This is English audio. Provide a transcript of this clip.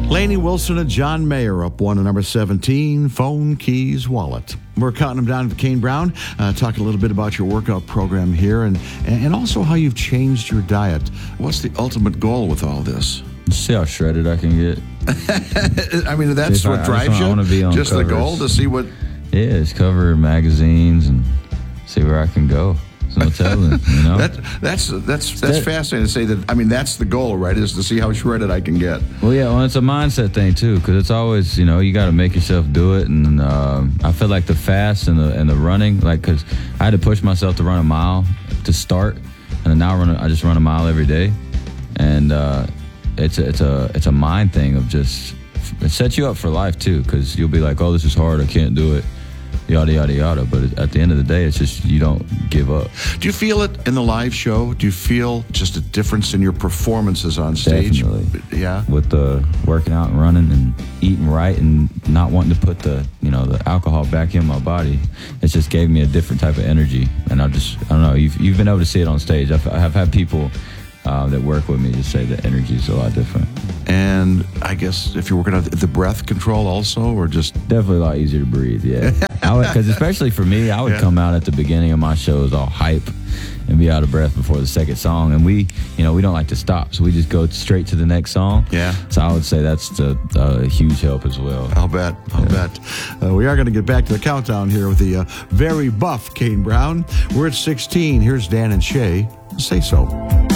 Lainey Wilson and John Mayer up one at number 17, Phone, Keys, Wallet. We're counting them down to Kane Brown, talking a little bit about your workout program here and also how you've changed your diet. What's the ultimate goal with all this? See how shredded I can get. I mean, that's what drives you? I want to be on just covers. The goal to see what... Yeah, just cover magazines and see where I can go. No telling, you know? That's fascinating to say that. I mean, that's the goal, right, is to see how shredded I can get. Well, yeah, well, it's a mindset thing, too, because it's always, you got to make yourself do it. And I feel like the fast and the running, like, because I had to push myself to run a mile to start, and then now I just run a mile every day. And it's a mind thing of just, it sets you up for life, too, because you'll be like, oh, this is hard, I can't do it. Yada, yada, yada. But at the end of the day, it's just you don't give up. Do you feel it in the live show? Do you feel just a difference in your performances on stage? Definitely. Yeah. With the working out and running and eating right and not wanting to put the alcohol back in my body, it just gave me a different type of energy. And I don't know, you've been able to see it on stage. I've had people that work with me just say the energy is a lot different. And I guess if you're working on the breath control also, or just... Definitely a lot easier to breathe, yeah. Because especially for me, I would come out at the beginning of my shows all hype and be out of breath before the second song. And we don't like to stop, so we just go straight to the next song. Yeah. So I would say that's a huge help as well. I'll bet. We are going to get back to the countdown here with the very buff Kane Brown. We're at 16. Here's Dan and Shay. Say So.